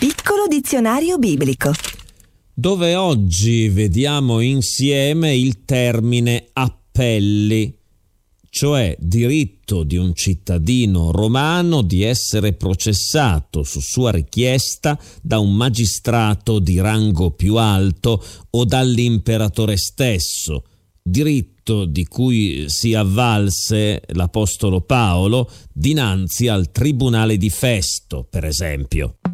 piccolo dizionario biblico, dove oggi vediamo insieme il termine appelli, cioè diritto di un cittadino romano di essere processato su sua richiesta da un magistrato di rango più alto o dall'imperatore stesso, diritto di cui si avvalse l'apostolo Paolo dinanzi al tribunale di Festo, per esempio.